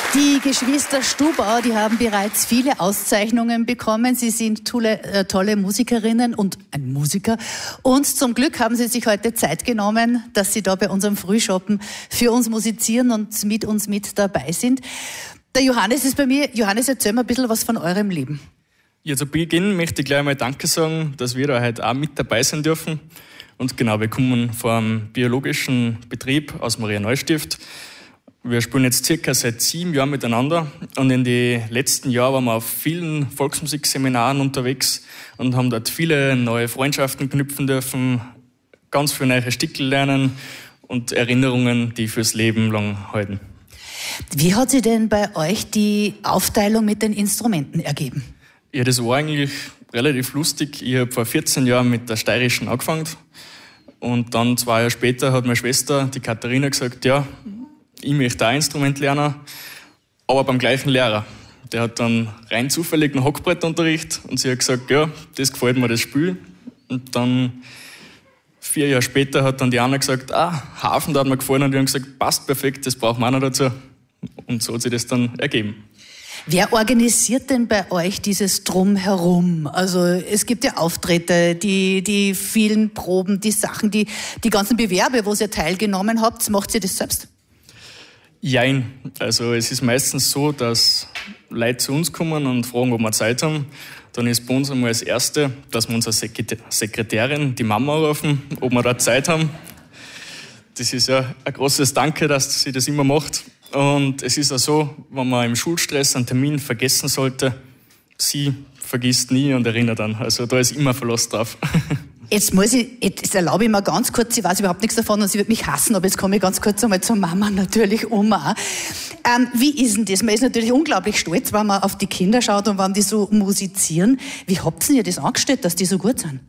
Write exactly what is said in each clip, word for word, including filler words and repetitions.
Die Geschwister Stubauer, die haben bereits viele Auszeichnungen bekommen. Sie sind tolle, äh, tolle Musikerinnen und ein Musiker. Und zum Glück haben sie sich heute Zeit genommen, dass sie da bei unserem Frühschoppen für uns musizieren und mit uns mit dabei sind. Der Johannes ist bei mir. Johannes, erzähl mal ein bisschen was von eurem Leben. Ja, zu Beginn möchte ich gleich mal Danke sagen, dass wir da heute auch mit dabei sein dürfen. Und genau, wir kommen vom biologischen Betrieb aus Maria Neustift. Wir spielen jetzt circa seit sieben Jahren miteinander und in den letzten Jahren waren wir auf vielen Volksmusikseminaren unterwegs und haben dort viele neue Freundschaften knüpfen dürfen, ganz viele neue Stickel lernen und Erinnerungen, die fürs Leben lang halten. Wie hat sich denn bei euch die Aufteilung mit den Instrumenten ergeben? Ja, das war eigentlich relativ lustig. Ich habe vor vierzehn Jahren mit der steirischen angefangen und dann zwei Jahre später hat meine Schwester, die Katharina, gesagt, ja, ich möchte auch ein Instrument lernen, aber beim gleichen Lehrer. Der hat dann rein zufällig einen Hockbrettunterricht und sie hat gesagt, ja, das gefällt mir, das Spiel. Und dann vier Jahre später hat dann die Anna gesagt, ah, Hafen, da hat mir gefallen. Und wir haben gesagt, passt perfekt, das brauchen wir auch noch dazu. Und so hat sich das dann ergeben. Wer organisiert denn bei euch dieses Drumherum? Also es gibt ja Auftritte, die, die vielen Proben, die Sachen, die, die ganzen Bewerbe, wo ihr teilgenommen habt. Macht ihr das selbst? Jein. Also es ist meistens so, dass Leute zu uns kommen und fragen, ob wir Zeit haben. Dann ist bei uns einmal das Erste, dass wir unsere Sekretärin, die Mama, rufen, ob wir da Zeit haben. Das ist ja ein großes Danke, dass sie das immer macht. Und es ist auch so, wenn man im Schulstress einen Termin vergessen sollte, sie vergisst nie und erinnert dann. Also da ist immer Verlass drauf. Jetzt muss ich, jetzt erlaube ich mir ganz kurz, sie weiß überhaupt nichts davon und sie wird mich hassen, aber jetzt komme ich ganz kurz einmal zur Mama, natürlich Oma. Ähm, wie ist denn das? Man ist natürlich unglaublich stolz, wenn man auf die Kinder schaut und wenn die so musizieren. Wie habt ihr das angestellt, dass die so gut sind?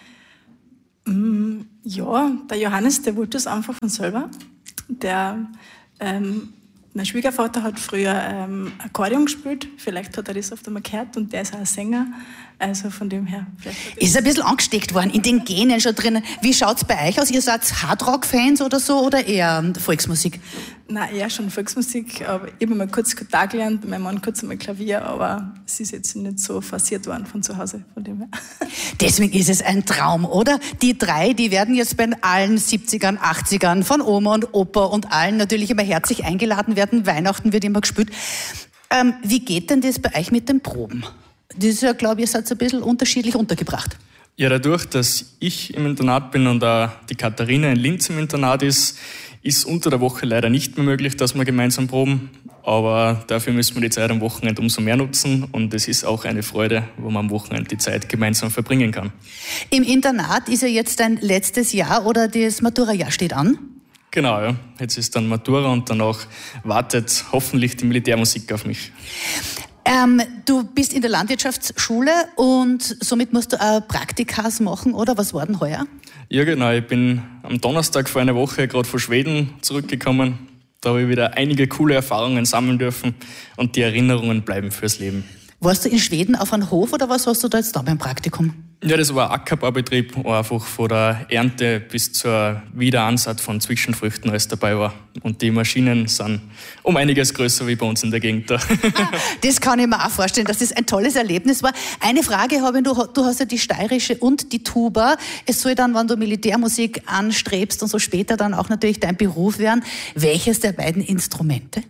Mm, ja, der Johannes, der wollte das einfach von selber. Der, ähm, mein Schwiegervater hat früher ähm, Akkordeon gespielt, vielleicht hat er das oft einmal gehört und der ist auch ein Sänger, also von dem her. Ist ein bisschen angesteckt worden, in den Genen schon drinnen. Wie schaut's bei euch aus? Ihr seid Hardrock-Fans oder so oder eher Volksmusik? Nein, eher schon Volksmusik, aber ich habe mal kurz Gitarre gelernt, mein Mann kurz einmal Klavier, aber es ist jetzt nicht so forciert worden von zu Hause, von dem her. Deswegen ist es ein Traum, oder? Die drei, die werden jetzt bei allen siebzigern, achtzigern von Oma und Opa und allen natürlich immer herzlich eingeladen werden. Weihnachten wird immer gespielt. Ähm, wie geht denn das bei euch mit den Proben? Das ist ja, glaube ich, ihr seid so ein bisschen unterschiedlich untergebracht. Ja, dadurch, dass ich im Internat bin und auch die Katharina in Linz im Internat ist, ist unter der Woche leider nicht mehr möglich, dass wir gemeinsam proben. Aber dafür müssen wir die Zeit am Wochenende umso mehr nutzen. Und es ist auch eine Freude, wo man am Wochenende die Zeit gemeinsam verbringen kann. Im Internat ist ja jetzt dein letztes Jahr oder das Matura-Jahr steht an? Genau, ja. Jetzt ist dann Matura und danach wartet hoffentlich die Militärmusik auf mich. Ähm, du bist in der Landwirtschaftsschule und somit musst du auch Praktikas machen, oder? Was war denn heuer? Ja, genau. Ich bin am Donnerstag vor einer Woche gerade von Schweden zurückgekommen. Da habe ich wieder einige coole Erfahrungen sammeln dürfen und die Erinnerungen bleiben fürs Leben. Warst du in Schweden auf einem Hof oder was hast du da jetzt da beim Praktikum? Ja, das war ein Ackerbaubetrieb, wo einfach von der Ernte bis zur Wiederansatz von Zwischenfrüchten alles dabei war. Und die Maschinen sind um einiges größer wie bei uns in der Gegend da. Das kann ich mir auch vorstellen, dass das ein tolles Erlebnis war. Eine Frage habe ich, du, du hast ja die steirische und die Tuba. Es soll dann, wenn du Militärmusik anstrebst und so später dann auch natürlich dein Beruf werden. Welches der beiden Instrumente?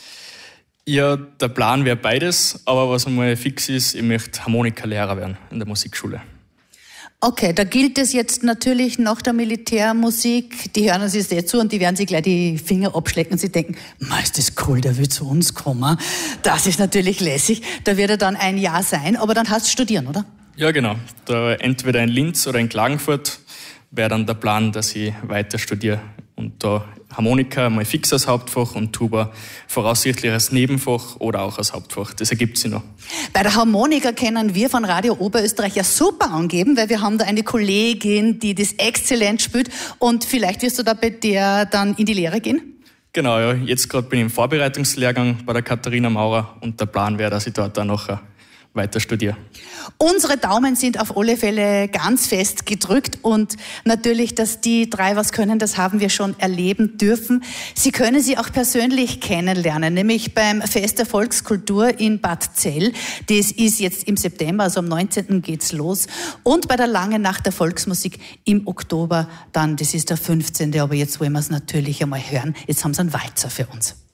Ja, der Plan wäre beides, aber was einmal fix ist, ich möchte Harmonikalehrer werden in der Musikschule. Okay, da gilt es jetzt natürlich nach der Militärmusik, die hören uns jetzt eh zu und die werden sich gleich die Finger abschlecken und sie denken, Ma, ist das cool, der will zu uns kommen. Das ist natürlich lässig, da wird er dann ein Jahr sein, aber dann hast du studieren, oder? Ja, genau. Da entweder in Linz oder in Klagenfurt wäre dann der Plan, dass ich weiter studiere. Und da Harmonika mal fix als Hauptfach und Tuba voraussichtlich als Nebenfach oder auch als Hauptfach. Das ergibt sich noch. Bei der Harmonika können wir von Radio Oberösterreich ja super angeben, weil wir haben da eine Kollegin, die das exzellent spielt und vielleicht wirst du da bei der dann in die Lehre gehen? Genau, ja. Jetzt gerade bin ich im Vorbereitungslehrgang bei der Katharina Maurer und der Plan wäre, dass ich dort dann noch weiter studiere. Unsere Daumen sind auf alle Fälle ganz fest gedrückt und natürlich, dass die drei was können, das haben wir schon erleben dürfen. Sie können sie auch persönlich kennenlernen, nämlich beim Fest der Volkskultur in Bad Zell. Das ist jetzt im September, also am neunzehnten geht's los. Und bei der Langen Nacht der Volksmusik im Oktober dann, das ist der fünfzehnte Aber jetzt wollen wir es natürlich einmal hören. Jetzt haben sie einen Walzer für uns.